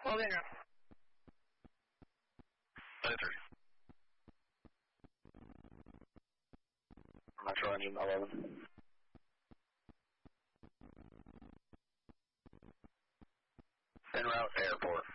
Holding up. Metro engine 11. En route to airport.